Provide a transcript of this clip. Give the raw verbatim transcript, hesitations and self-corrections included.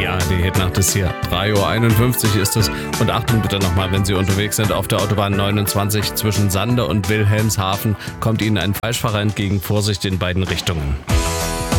Die A R D-Hitnacht ist hier. drei Uhr einundfünfzig ist es. Und Achtung bitte nochmal, wenn Sie unterwegs sind auf der Autobahn neunundzwanzig zwischen Sande und Wilhelmshaven, kommt Ihnen ein Falschfahrer entgegen. Vorsicht in beiden Richtungen.